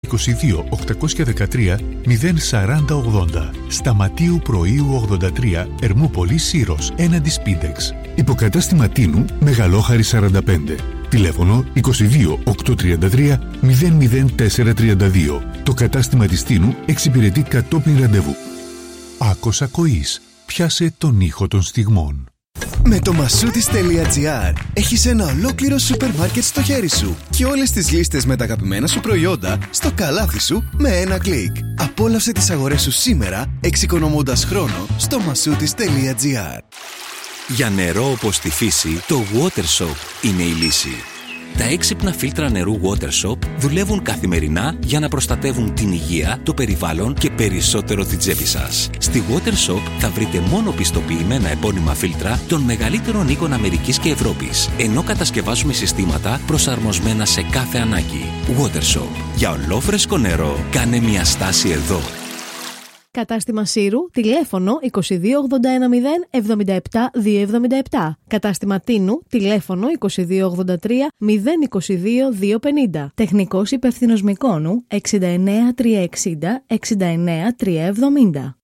22 813 04080. Σταματίου Προείου 83, Ερμούπολης Σύρος, έναντι Σπίντεξ. Υποκατάστημα Τίνου, Μεγαλόχαρη 45. Τηλέφωνο 22 833 00432. Το κατάστημα της Τίνου εξυπηρετεί κατόπιν ραντεβού. Άκος ακοής. Πιάσε τον ήχο των στιγμών. Με το Masoutis.gr έχεις ένα ολόκληρο σούπερ μάρκετ στο χέρι σου και όλες τις λίστες με τα αγαπημένα σου προϊόντα στο καλάθι σου με ένα κλικ. Απόλαυσε τις αγορές σου σήμερα, εξοικονομώντας χρόνο στο Masoutis.gr. Για νερό όπως τη φύση, το WaterShop είναι η λύση. Τα έξυπνα φίλτρα νερού WaterShop δουλεύουν καθημερινά για να προστατεύουν την υγεία, το περιβάλλον και περισσότερο την τσέπη σας. Στη WaterShop θα βρείτε μόνο πιστοποιημένα επώνυμα φίλτρα των μεγαλύτερων οίκων Αμερικής και Ευρώπης, ενώ κατασκευάζουμε συστήματα προσαρμοσμένα σε κάθε ανάγκη. WaterShop. Για ολόφρεσκο νερό, κάνε μια στάση εδώ. Κατάστημα Σύρου, τηλέφωνο 2281 077 277. Κατάστημα Τίνου, τηλέφωνο 2283 022 250. Τεχνικός υπευθυνός Μυκόνου 69 360 69 370.